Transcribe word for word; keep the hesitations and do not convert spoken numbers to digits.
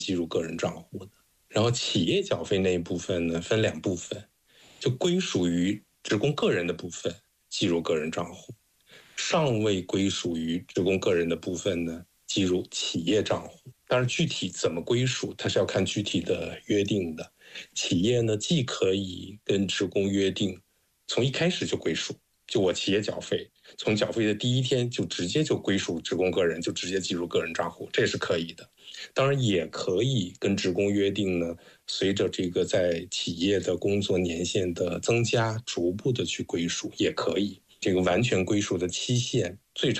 记入个人账户的。然后企业缴费那一部分呢，分两部分，就归属于职工个人的部分记入个人账户，尚未归属于职工个人的部分呢，记入企业账户。当然，具体怎么归属，它是要看具体的约定的。企业呢，既可以跟职工约定，从一开始就归属，就我企业缴费，从缴费的第一天就直接就归属职工个人，就直接记入个人账户，这是可以的。当然，也可以跟职工约定呢，随着这个在企业的工作年限的增加，逐步的去归属，也可以。这个完全归属的期限最长